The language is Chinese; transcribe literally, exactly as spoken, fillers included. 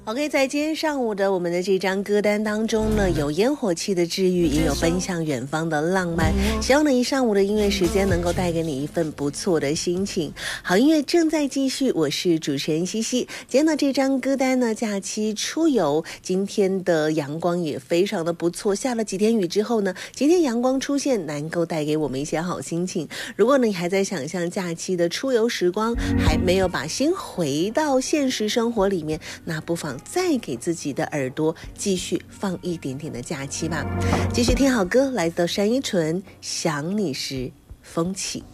OK， 在今天上午的我们的这张歌单当中呢，有烟火气的治愈，也有奔向远方的浪漫。希望呢一上午的音乐时间能够带给你一份不错的心情。好音乐正在继续，我是主持人西西。今天的这张歌单呢，假期出游，今天的阳光也非常的不错。下了几天雨之后呢，今天阳光出现，能够带给我们一些好心情。如果你还在想象假期的出游时光，还没有把心回到现实生活里面，那不妨再给自己的耳朵继续放一点点的假期吧。继续听好歌，来自单依纯《想你时风起》。